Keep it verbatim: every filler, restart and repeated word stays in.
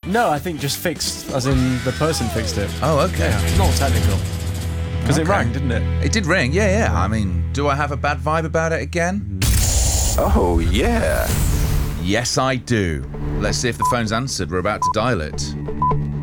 No, I think just fixed, as in the person fixed it. Oh, okay. Yeah, not technical. Because Okay. it rang, didn't it? It did ring, yeah, yeah. I mean, do I have a bad vibe about it again? Oh, yeah. Yes, I do. Let's see if the phone's answered. We're about to dial it.